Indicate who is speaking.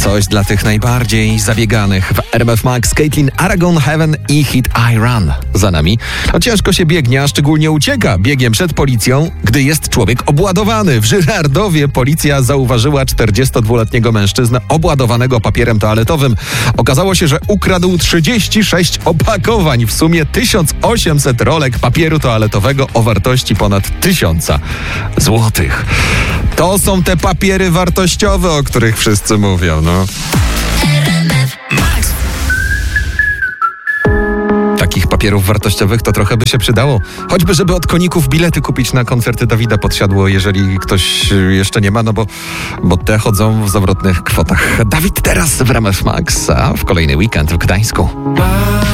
Speaker 1: Coś dla tych najbardziej zabieganych. W RMF Max Caitlin Aragon, Heaven i hit I Run za nami. No ciężko się biegnie, a szczególnie ucieka biegiem przed policją, gdy jest człowiek obładowany. W Żyrardowie policja zauważyła 42-letniego mężczyznę obładowanego papierem toaletowym. Okazało się, że ukradł 36 opakowań, w sumie 1800 rolek papieru toaletowego o wartości ponad 1000 złotych. To są te papiery wartościowe, o których wszyscy mówią, no. Takich papierów wartościowych to trochę by się przydało. Choćby, żeby od koników bilety kupić na koncerty Dawida Podsiadło, jeżeli ktoś jeszcze nie ma, no bo te chodzą w zawrotnych kwotach. Dawid teraz w RMF Max, a w kolejny weekend w Gdańsku.